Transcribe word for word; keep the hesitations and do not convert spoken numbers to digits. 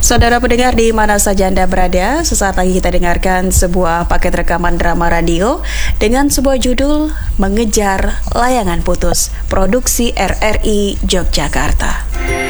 Saudara pendengar di mana saja Anda berada, sesaat lagi kita dengarkan sebuah paket rekaman drama radio dengan sebuah judul Mengejar Layangan Putus, produksi R R I Yogyakarta.